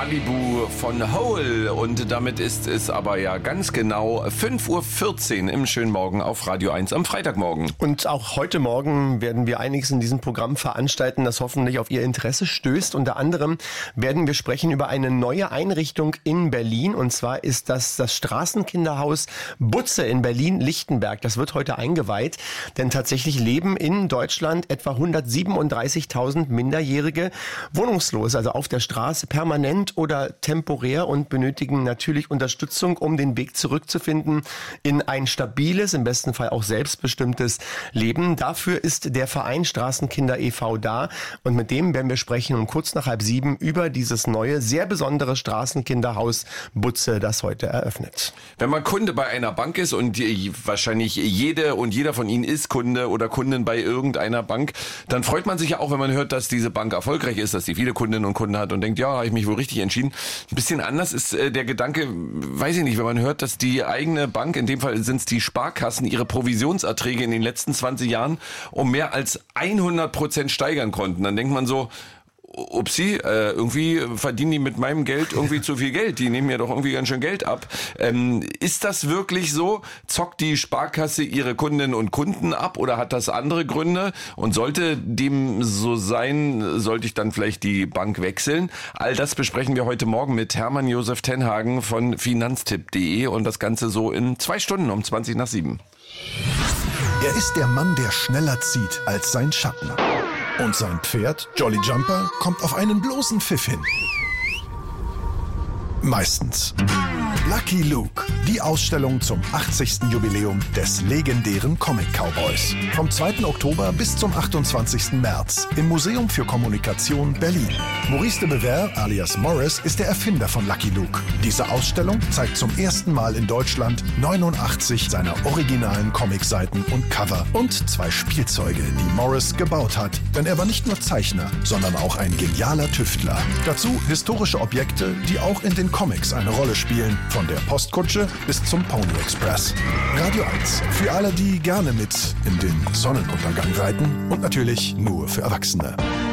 Malibu von Hole. Und damit ist es aber ja ganz genau 5:14 Uhr im schönen Morgen auf Radio 1 am Freitagmorgen. Und auch heute Morgen werden wir einiges in diesem Programm veranstalten, das hoffentlich auf Ihr Interesse stößt. Unter anderem werden wir sprechen über eine neue Einrichtung in Berlin. Und zwar ist das Straßenkinderhaus Butze in Berlin-Lichtenberg. Das wird heute eingeweiht, denn tatsächlich leben in Deutschland etwa 137.000 Minderjährige wohnungslos, also auf der Straße permanent oder temporär und benötigen natürlich Unterstützung, um den Weg zurückzufinden in ein stabiles, im besten Fall auch selbstbestimmtes Leben. Dafür ist der Verein Straßenkinder e.V. da und mit dem werden wir sprechen um kurz nach 6:30 über dieses neue, sehr besondere Straßenkinderhaus Butze, das heute eröffnet. Wenn man Kunde bei einer Bank ist und wahrscheinlich jede und jeder von Ihnen ist Kunde oder Kundin bei irgendeiner Bank, dann freut man sich ja auch, wenn man hört, dass diese Bank erfolgreich ist, dass sie viele Kundinnen und Kunden hat und denkt, ja, habe ich mich wohl richtig entschieden. Ein bisschen anders ist der Gedanke, weiß ich nicht, wenn man hört, dass die eigene Bank, in dem Fall sind es die Sparkassen, ihre Provisionserträge in den letzten 20 Jahren um mehr als 100% steigern konnten. Dann denkt man so, upsi, irgendwie verdienen die mit meinem Geld irgendwie zu viel Geld. Die nehmen mir doch irgendwie ganz schön Geld ab. Ist das wirklich so? Zockt die Sparkasse ihre Kundinnen und Kunden ab oder hat das andere Gründe? Und sollte dem so sein, sollte ich dann vielleicht die Bank wechseln? All das besprechen wir heute Morgen mit Hermann Josef Tenhagen von finanztipp.de und das Ganze so in 2 Stunden um 6:20. Er ist der Mann, der schneller zieht als sein Schatten. Und sein Pferd, Jolly Jumper, kommt auf einen bloßen Pfiff hin. Meistens. Lucky Luke, die Ausstellung zum 80. Jubiläum des legendären Comic-Cowboys. Vom 2. Oktober bis zum 28. März im Museum für Kommunikation Berlin. Maurice de Bever alias Morris ist der Erfinder von Lucky Luke. Diese Ausstellung zeigt zum ersten Mal in Deutschland 89 seiner originalen Comicseiten und Cover und 2 Spielzeuge, die Morris gebaut hat. Denn er war nicht nur Zeichner, sondern auch ein genialer Tüftler. Dazu historische Objekte, die auch in den Comics eine Rolle spielen, von der Postkutsche bis zum Pony Express. Radio 1, für alle, die gerne mit in den Sonnenuntergang reiten und natürlich nur für Erwachsene.